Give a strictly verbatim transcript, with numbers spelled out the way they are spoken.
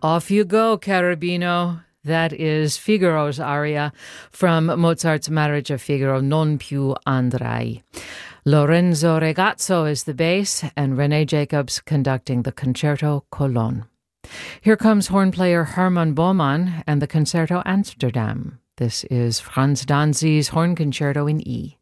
Off you go, Carabino. That is Figaro's aria from Mozart's Marriage of Figaro, Non più andrai. Lorenzo Regazzo is the bass, and René Jacobs conducting the Concerto Cologne. Here comes horn player Hermann Baumann and the Concerto Amsterdam. This is Franz Danzi's Horn Concerto in E.